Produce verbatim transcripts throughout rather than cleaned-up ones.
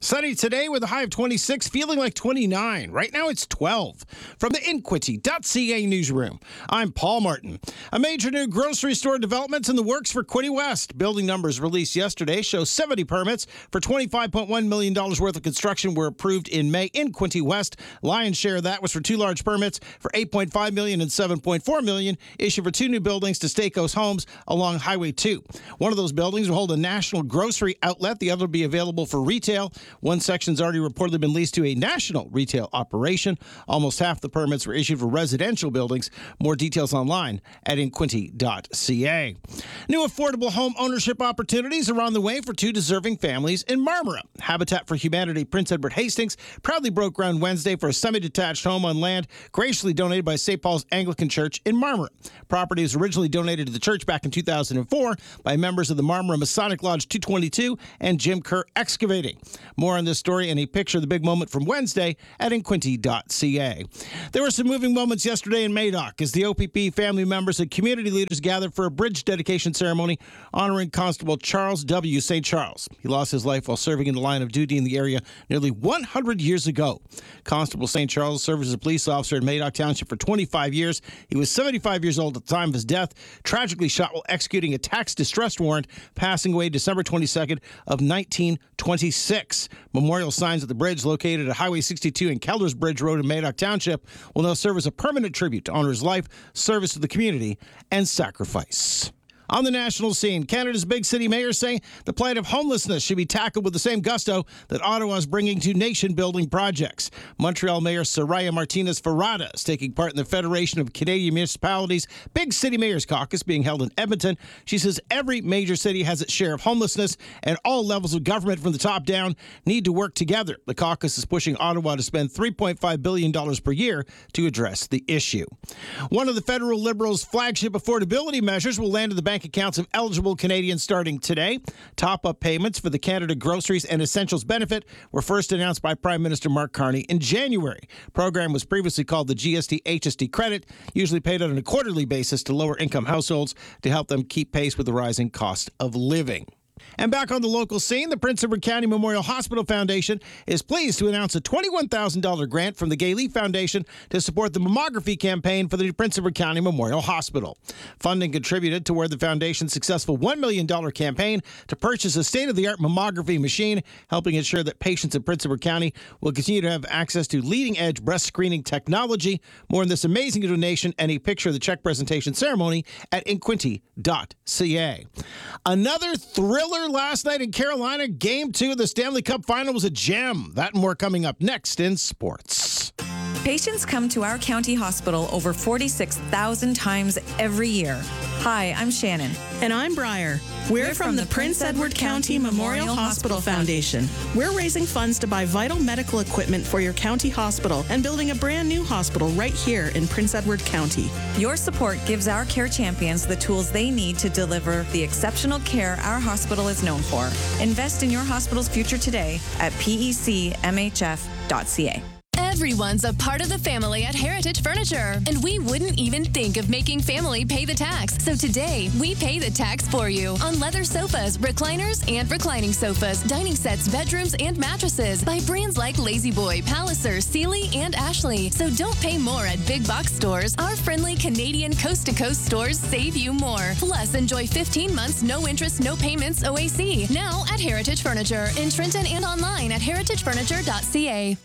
Sunny today with a high of twenty-six, feeling like twenty-nine. Right now it's twelve. From the Inquity dot C A newsroom, I'm Paul Martin. A major new grocery store development's in the works for Quinte West. Building numbers released yesterday show seventy permits for twenty-five point one million dollars worth of construction were approved in May in Quinte West. Lion's share of that was for two large permits for eight point five million dollars and seven point four million dollars issued for two new buildings to Stakos Homes along Highway two. One of those buildings will hold a national grocery outlet. The other will be available for retail. One section's already reportedly been leased to a national retail operation. Almost half the permits were issued for residential buildings. More details online at inquity dot C A. New affordable home ownership opportunities are on the way for two deserving families in Marmora. Habitat for Humanity Prince Edward Hastings proudly broke ground Wednesday for a semi-detached home on land graciously donated by Saint Paul's Anglican Church in Marmora. Property was originally donated to the church back in two thousand four by members of the Marmora Masonic Lodge two twenty-two and Jim Kerr Excavating. More on this story and a picture of the big moment from Wednesday at inquity dot C A. There were some moving moments yesterday in Madoc as the O P P family members and community leaders gathered for a bridge dedication ceremony honoring Constable Charles W. Saint Charles. He lost his life while serving in the line of duty in the area nearly one hundred years ago. Constable Saint Charles served as a police officer in Madoc Township for twenty-five years. He was seventy-five years old at the time of his death, tragically shot while executing a tax distress warrant, passing away December twenty-second of nineteen twenty-six. Memorial signs at the bridge located at Highway sixty-two and Kellers Bridge Road in Madoc Township will now serve as a permanent tribute to honor his life, service to the community, and sacrifice. On the national scene, Canada's big city mayors say the plight of homelessness should be tackled with the same gusto that Ottawa is bringing to nation-building projects. Montreal Mayor Soraya Martinez-Ferrada is taking part in the Federation of Canadian Municipalities' Big City Mayors Caucus being held in Edmonton. She says every major city has its share of homelessness, and all levels of government from the top down need to work together. The caucus is pushing Ottawa to spend three point five billion dollars per year to address the issue. One of the federal Liberals' flagship affordability measures will land in the bank accounts of eligible Canadians starting today. Top-up payments for the Canada Groceries and Essentials benefit were first announced by Prime Minister Mark Carney in January. The program was previously called the G S T H S T credit, usually paid out on a quarterly basis to lower-income households to help them keep pace with the rising cost of living. And back on the local scene, the Prince Edward County Memorial Hospital Foundation is pleased to announce a twenty-one thousand dollars grant from the Gay Lee Foundation to support the mammography campaign for the Prince Edward County Memorial Hospital. Funding contributed toward the foundation's successful one million dollars campaign to purchase a state-of-the-art mammography machine, helping ensure that patients in Prince Edward County will continue to have access to leading-edge breast screening technology. More on this amazing donation and a picture of the check presentation ceremony at inquity dot C A. Another thriller last night in Carolina. Game two of the Stanley Cup Final was a gem. That and more coming up next in sports. Patients come to our county hospital over forty-six thousand times every year. Hi, I'm Shannon. And I'm Briar. We're, We're from, from the Prince Edward County Memorial Hospital Foundation. We're raising funds to buy vital medical equipment for your county hospital and building a brand new hospital right here in Prince Edward County. Your support gives our care champions the tools they need to deliver the exceptional care our hospital is known for. Invest in your hospital's future today at P E C M H F dot C A. Everyone's a part of the family at Heritage Furniture, and we wouldn't even think of making family pay the tax. So today, we pay the tax for you on leather sofas, recliners, and reclining sofas, dining sets, bedrooms, and mattresses by brands like La-Z-Boy, Palliser, Sealy, and Ashley. So don't pay more at big box stores. Our friendly Canadian coast-to-coast stores save you more. Plus, enjoy fifteen months, no interest, no payments O A C. Now at Heritage Furniture in Trenton and online at heritage furniture dot C A.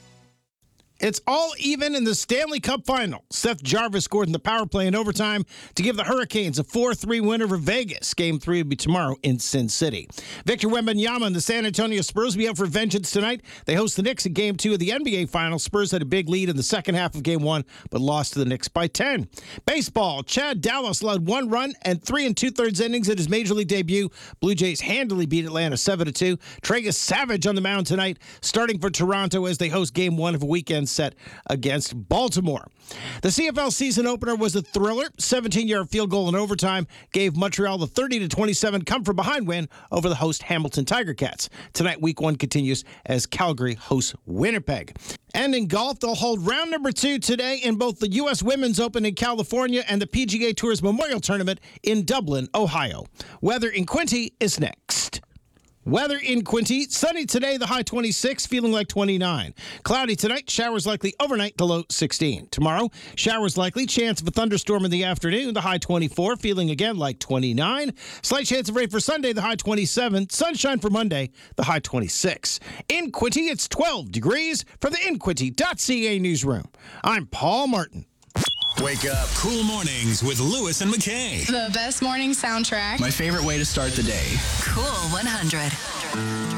It's all even in the Stanley Cup Final. Seth Jarvis scored in the power play in overtime to give the Hurricanes a four three win over Vegas. Game three will be tomorrow in Sin City. Victor Wembanyama and the San Antonio Spurs will be out for vengeance tonight. They host the Knicks in Game two of the N B A Finals. Spurs had a big lead in the second half of Game one, but lost to the Knicks by ten. Baseball, Chad Dallas allowed one run and three and two-thirds innings in his Major League debut. Blue Jays handily beat Atlanta seven to two. Travis Savage on the mound tonight, starting for Toronto as they host Game one of a weekend set against Baltimore. The C F L season opener was a thriller. seventeen-yard field goal in overtime gave Montreal the thirty to twenty-seven come-from-behind win over the host Hamilton Tiger Cats. Tonight, week one continues as Calgary hosts Winnipeg. And in golf, they'll hold round number two today in both the U S Women's Open in California and the P G A Tour's Memorial Tournament in Dublin, Ohio. Weather in Quinte is next. Weather in Quincy, sunny today, the high twenty-six, feeling like twenty-nine. Cloudy tonight, showers likely overnight, the low sixteen. Tomorrow, showers likely, chance of a thunderstorm in the afternoon, the high twenty-four, feeling again like twenty-nine. Slight chance of rain for Sunday, the high twenty-seven. Sunshine for Monday, the high twenty-six. In Quincy, it's twelve degrees from the in quincy dot c a newsroom. I'm Paul Martin. Wake up. Cool mornings with Lewis and McKay. The best morning soundtrack. My favorite way to start the day. Cool one hundred.